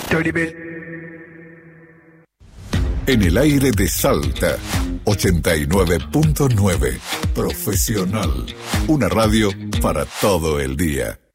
En el aire de Salta, 89.9. Profesional. Una radio para todo el día.